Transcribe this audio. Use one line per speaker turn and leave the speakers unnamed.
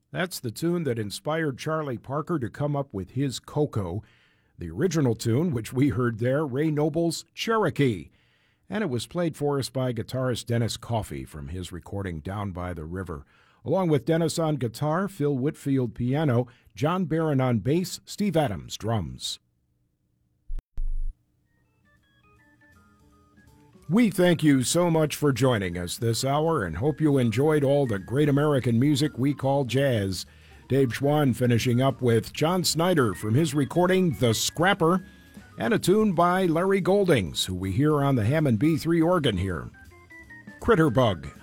That's the tune that inspired Charlie Parker to come up with his Coco. The original tune, which we heard there, Ray Noble's Cherokee. And it was played for us by guitarist Dennis Coffey from his recording Down by the River. Along with Dennis on guitar, Phil Whitfield piano, John Barron on bass, Steve Adams drums. We thank you so much for joining us this hour and hope you enjoyed all the great American music we call jazz. Dave Schwann finishing up with John Snyder from his recording The Scrapper, and a tune by Larry Goldings, who we hear on the Hammond B3 organ here, Critterbug.